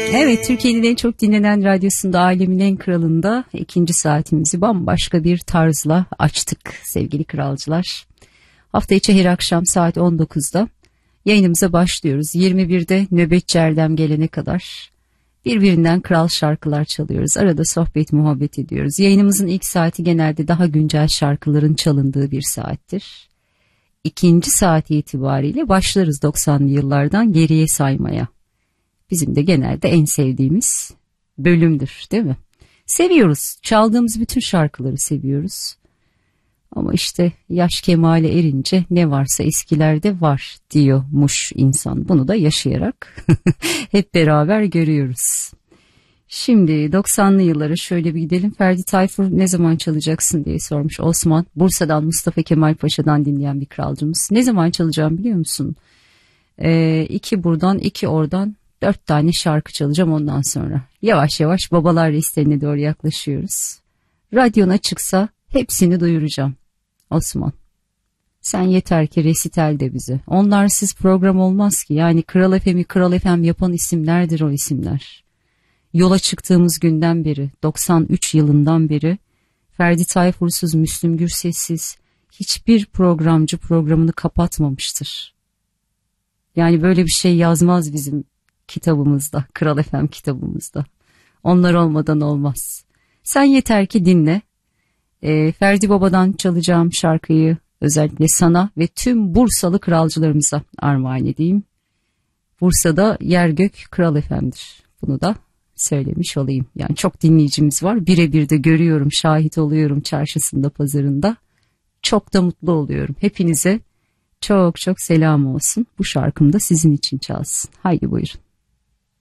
Evet, Türkiye'nin en çok dinlenen radyosunda, alemin en kralında ikinci saatimizi bambaşka bir tarzla açtık sevgili kralcılar. Hafta içi her akşam saat 19'da yayınımıza başlıyoruz. 21'de nöbetçi Erdem gelene kadar birbirinden kral şarkılar çalıyoruz. Arada sohbet muhabbet ediyoruz. Yayınımızın ilk saati genelde daha güncel şarkıların çalındığı bir saattir. İkinci saati itibariyle başlarız 90'lı yıllardan geriye saymaya. Bizim de genelde en sevdiğimiz bölümdür, değil mi? Seviyoruz. Çaldığımız bütün şarkıları seviyoruz. Ama işte yaş kemale erince ne varsa eskilerde var diyormuş insan. Bunu da yaşayarak hep beraber görüyoruz. Şimdi 90'lı yıllara şöyle bir gidelim. Ferdi Tayfur ne zaman çalacaksın diye sormuş Osman. Bursa'dan Mustafa Kemal Paşa'dan dinleyen bir kralcımız. Ne zaman çalacağım biliyor musun? 2 buradan 2 oradan 4 tane şarkı çalacağım ondan sonra. Yavaş yavaş babalar listelerine doğru yaklaşıyoruz. Radyon açıksa hepsini duyuracağım. Osman, sen yeter ki resital de bize. Onlarsız program olmaz ki. Yani Kral FM'i Kral FM yapan isimlerdir o isimler. Yola çıktığımız günden beri, 93 yılından beri Ferdi Tayfursuz, Müslüm Gürses'siz hiçbir programcı programını kapatmamıştır. Yani böyle bir şey yazmaz bizim kitabımızda, Kral FM kitabımızda. Onlar olmadan olmaz. Sen yeter ki dinle. Ferdi Baba'dan çalacağım şarkıyı özellikle sana ve tüm Bursalı kralcılarımıza armağan edeyim. Bursa'da yer gök Kral FM'dir. Bunu da söylemiş olayım. Yani çok dinleyicimiz var. Birebir de görüyorum, şahit oluyorum çarşısında, pazarında. Çok da mutlu oluyorum. Hepinize çok çok selam olsun. Bu şarkım da sizin için çalsın. Haydi buyurun.